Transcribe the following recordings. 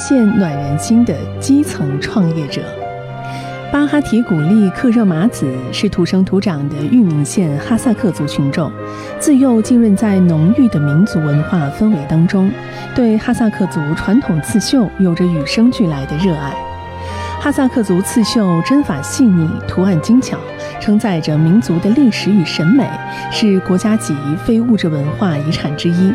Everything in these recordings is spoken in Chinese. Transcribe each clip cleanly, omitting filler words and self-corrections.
现暖人心的基层创业者。巴哈提古利克热玛子是土生土长的玉明县哈萨克族群众，自幼浸润在浓郁的民族文化氛围当中，对哈萨克族传统刺绣有着与生俱来的热爱。哈萨克族刺绣针法细腻，图案精巧，承载着民族的历史与审美，是国家级非物质文化遗产之一。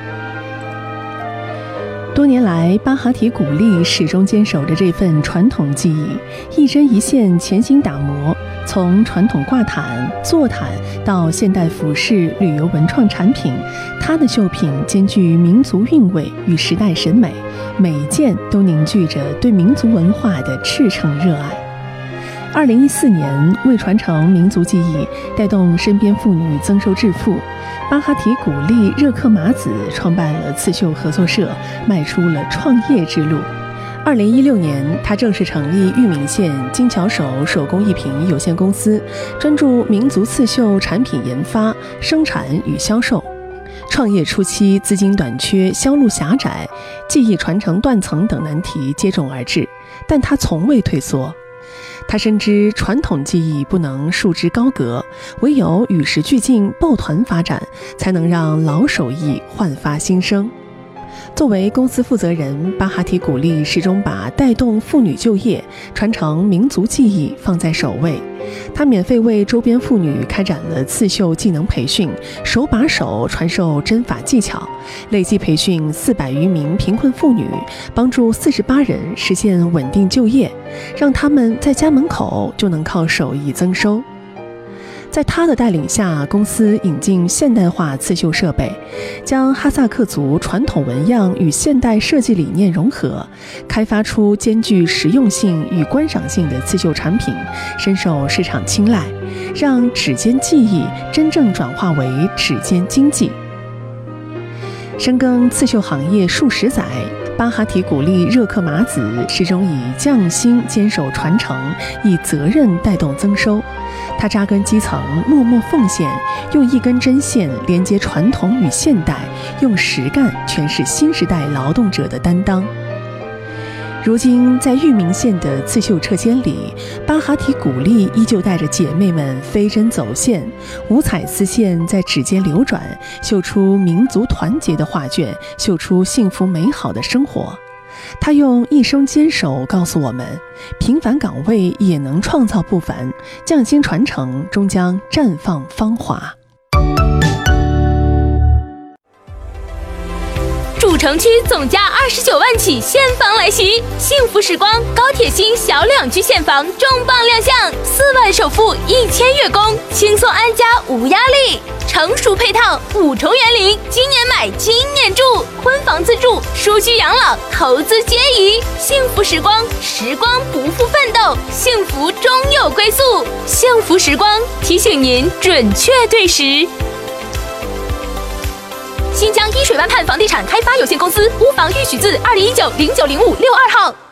多年来，巴哈提古利始终坚守着这份传统技艺，一针一线潜心打磨，从传统挂毯、坐毯到现代服饰、旅游文创产品，他的绣品兼具民族韵味与时代审美，每一件都凝聚着对民族文化的赤诚热爱。2014年，为传承民族技艺，带动身边妇女增收致富，巴哈提古利热克玛子创办了刺绣合作社，迈出了创业之路。2016年，他正式成立玉明县金巧手手工艺品有限公司，专注民族刺绣产品研发、生产与销售。创业初期，资金短缺、销路狭窄、技艺传承断层等难题接踵而至，但他从未退缩。他深知传统技艺不能束之高阁，唯有与时俱进、抱团发展，才能让老手艺焕发新生。作为公司负责人，巴哈提古利始终把带动妇女就业、传承民族技艺放在首位。他免费为周边妇女开展了刺绣技能培训，手把手传授针法技巧，累计培训400余名贫困妇女，帮助48人实现稳定就业，让他们在家门口就能靠手艺增收。在他的带领下，公司引进现代化刺绣设备，将哈萨克族传统纹样与现代设计理念融合，开发出兼具实用性与观赏性的刺绣产品，深受市场青睐，让指尖技艺真正转化为指尖经济。深耕刺绣行业数十载，巴哈提古利热克玛子始终以匠心坚守传承，以责任带动增收。他扎根基层，默默奉献，用一根针线连接传统与现代，用实干诠释新时代劳动者的担当。如今，在玉明县的刺绣车间里，巴哈提古利依旧带着姐妹们飞针走线，五彩丝线在指尖流转，绣出民族团结的画卷，绣出幸福美好的生活。他用一生坚守告诉我们，平凡岗位也能创造不凡，匠心传承终将绽放芳华。 主城区总价29万起现房来袭，幸福时光高铁新小两居现房重磅亮相，4万首付1000月供，轻松安家无压力。成熟配套5重园林，今年买今年住，婚房自住，舒居养老，投资皆宜。幸福时光，时光不负奋斗，幸福终有归宿。幸福时光提醒您准确对时。新疆伊水湾畔房地产开发有限公司，屋房预许字2019090562号。